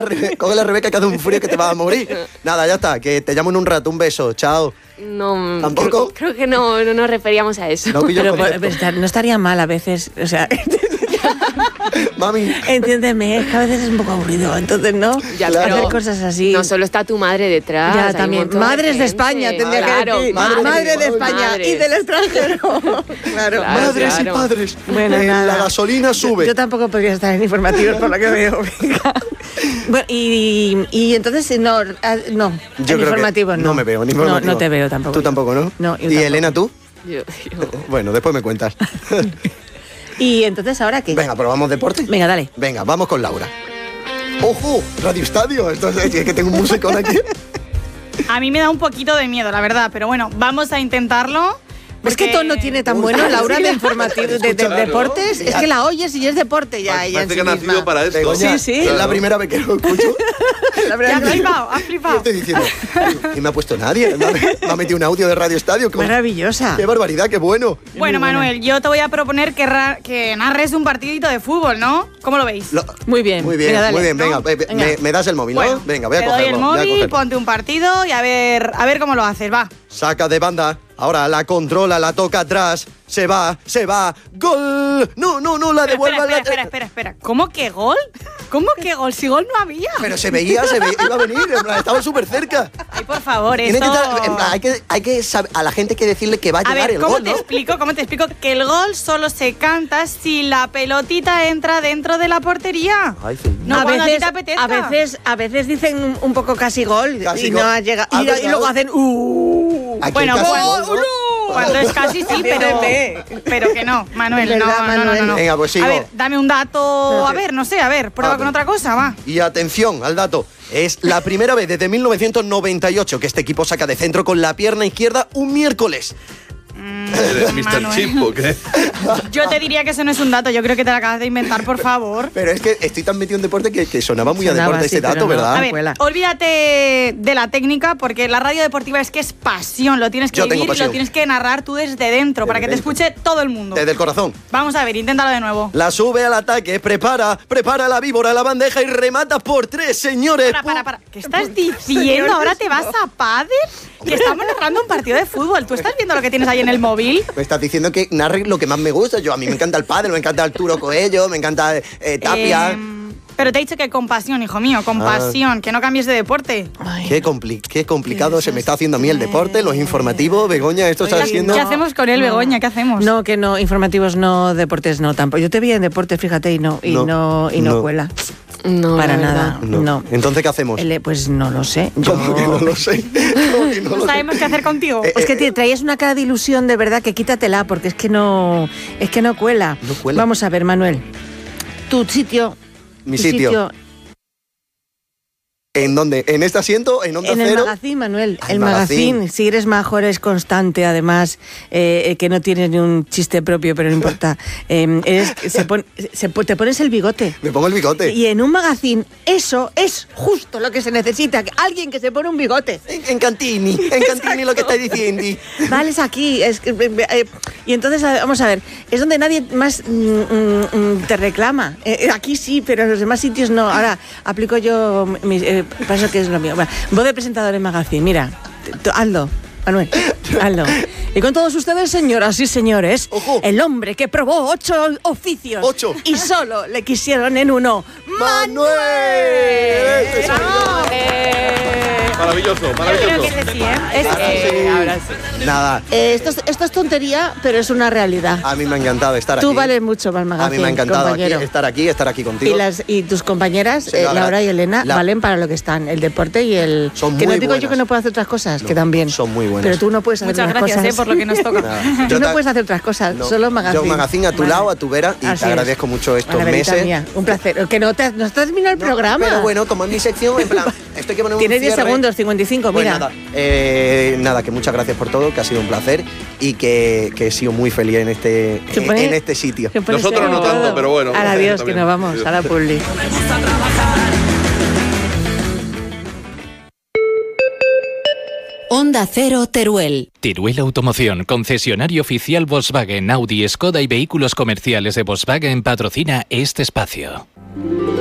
Coge la Rebeca que hace un frío que te vas a morir. Nada, ya está, que te llamo en un rato. Un beso, chao. No, ¿Tampoco? Creo que no nos referíamos a eso. No, Pero no estaría mal a veces, o sea... Mami. Entiéndeme, es que a veces es un poco aburrido, entonces no. Ya, hacer pero cosas así. No solo está tu madre detrás. Ya, hay también. un montón Madres de gente. España, tendría Claro, que decir. madre de España madres. y del extranjero. Claro. Madres y claro. padres. Bueno, nada. La gasolina sube. Yo tampoco podría estar en informativos por lo que veo. Bueno, y entonces no, Yo en creo informativos que no. no me veo en informativos. No te veo tampoco. Tú tampoco, ¿no? No, yo ¿Y tampoco. Elena, tú? Yo- Bueno, después me cuentas. ¿Y entonces ahora qué? Venga, ¿probamos deporte? Venga, dale. Venga, vamos con Laura. ¡Ojo! Radio Estadio. Esto es que tengo un musicón aquí. A mí me da un poquito de miedo, la verdad, pero bueno, vamos a intentarlo. Es que todo no tiene tan bueno, Laura, de informativos, de deportes. Es que la oyes y es deporte ya. ella en Parece sí que ha nacido misma. para esto. Begoña, Sí. Es la primera vez que lo escucho. La verdad Ya que- has flipado, has ¿Qué flipado. estoy diciendo? ¿Y me ha puesto nadie? Me ha metido un audio de Radio Estadio. Maravillosa. ¡Qué barbaridad, qué bueno! Bueno, Manuel, yo te voy a proponer que narres un partidito de fútbol, ¿no? ¿Cómo lo veis? Muy bien. Muy bien, Venga, dale. muy bien. Venga, Venga. Me das el móvil, ¿no? Bueno, Venga, voy a te cogerlo. doy el voy a móvil, cogerlo. ponte un partido y a ver cómo lo haces, va. Saca de banda. Ahora la controla, la toca atrás. Se va. ¡Gol! No, la devuelve. Espera. ¿Cómo que gol? ¿Cómo que gol? Si gol no había. Pero se veía, iba a venir. En plan, estaba súper cerca. Ay, por favor, Tiene esto... que estar- en plan, hay que saber, a la gente hay que decirle que va a A llegar ver, el ¿cómo gol, te ¿no? explico? Que el gol solo se canta si la pelotita entra dentro de la portería. Ay, señor. No, a cuando a ti veces, te apetezca. a veces dicen un poco casi gol Casi y gol. no ha llegado. Ah, Y ¿verdad? luego hacen Aquí Bueno, casi gol, gol, ¿no? Cuando es casi sí, pero que no, Manuel, Es verdad, no. Manuel. Venga, pues sigo. A ver, dame un dato, a ver, no sé, prueba con otra cosa, va. Y atención al dato. Es la primera vez desde 1998 que este equipo saca de centro con la pierna izquierda un miércoles. ¿Eres Mr. Manuel. Chip o qué? Yo te diría que eso no es un dato, yo creo que te lo acabas de inventar, por favor. Pero es que estoy tan metido en deporte que sonaba muy a Sonaba, deporte sí, ese dato, pero no. ¿verdad? A ver, Cuela. olvídate de la técnica porque la radio deportiva es que es pasión, lo tienes que Yo tengo vivir y pasión. lo tienes que narrar tú desde dentro para que te dentro. escuche todo el mundo. Desde el corazón. Vamos a ver, inténtalo de nuevo. La sube al ataque, prepara la víbora, la bandeja y remata por 3, señores. Para. ¿Qué estás diciendo? ¿Ahora te vas a pádel? Que estamos narrando un partido de fútbol. ¿Tú estás viendo lo que tienes ahí en el móvil? Me estás diciendo que narre lo que más me gusta. A mí me encanta el pádel, me encanta Arturo Coello, me encanta Tapia. Pero te he dicho que con pasión, hijo mío, con pasión, que no cambies de deporte. Ay, Qué complicado se me está haciendo a mí el deporte, los informativos. Begoña, esto está siendo... ¿Qué hacemos con él, Begoña? ¿Qué hacemos? No, que no, informativos no, deportes no, tampoco. Yo te vi en deportes, fíjate, y no No. cuela. No, Para la nada, verdad. no. Entonces, ¿qué hacemos? Pues no lo sé. Yo... ¿Cómo que no lo sé? ¿Cómo que no No lo sé? sabemos qué hacer contigo. Es que traías una cara de ilusión, de verdad, que quítatela, porque es que no cuela. No cuela. Vamos a ver, Manuel. Tu sitio. Mi tu sitio. ¿En dónde? ¿En este asiento? ¿En Onda En el Cero? magazine, Manuel. Ah, el el magazine. magazine. Si eres mejor, es constante, además, que no tienes ni un chiste propio, pero no importa. Te pones el bigote. Me pongo el bigote. Y en un magazine, eso es justo lo que se necesita. Alguien que se pone un bigote. En Cantini lo que estáis diciendo. Vale, es aquí. Y entonces, vamos a ver, es donde nadie más te reclama. Aquí sí, pero en los demás sitios no. Ahora, aplico yo pienso que es lo mío. Bueno, voz de presentador en magazine, mira, hazlo. Manuel, hazlo. Y con todos ustedes, señoras y señores, Ojo. el hombre que probó 8 oficios 8. y solo le quisieron en uno, ¡Manuel! Ese soy yo. Maravilloso, Yo creo maravilloso. que ese sí, ¿eh? Ahora sí. Nada, esto es tontería, pero es una realidad. a mí me ha encantado estar aquí. Tú vales mucho para el A magazine, mí me ha encantado compañero. estar aquí contigo. Y tus compañeras, Sí, la Laura verdad, y Elena, la- valen para lo que están. El deporte y el... Son que muy no digo yo buenas. que no puedo hacer otras cosas, No, que también. son muy buenas. Pero tú no puedes hacer Muchas otras gracias, cosas. por lo que nos toca. Nada. Tú Yo no ta- puedes hacer otras cosas, No, solo magazine. Yo magazine a tu lado, a tu vera, y Así te es. agradezco mucho estos Margarita meses. mía, un placer. Que no has terminado el No, programa. Pero bueno, como es mi sección, en plan, esto hay que poner un Tienes 10 cierre. segundos, 55, Pues mira. nada, que muchas gracias por todo, que ha sido un placer y que he sido muy feliz en este sitio. Se pone Nosotros serio no tanto, todo. pero bueno. Ahora adiós, que También. nos vamos, a la publi. Onda Cero Teruel. Teruel Automoción, concesionario oficial Volkswagen, Audi, Skoda y vehículos comerciales de Volkswagen, patrocina este espacio.